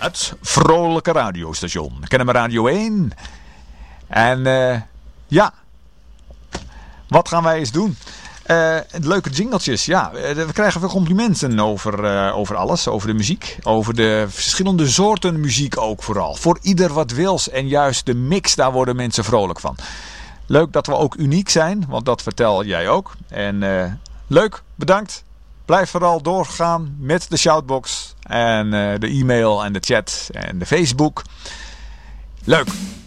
Het vrolijke radiostation. Kennen we Radio 1. En ja, wat gaan wij eens doen? Leuke jingeltjes, ja. We krijgen veel complimenten over alles. Over de muziek. Over de verschillende soorten muziek ook vooral. Voor ieder wat wils. En juist de mix, daar worden mensen vrolijk van. Leuk dat we ook uniek zijn. Want dat vertel jij ook. En leuk, bedankt. Blijf vooral doorgaan met de shoutbox. En de e-mail en de chat en de Facebook. Leuk.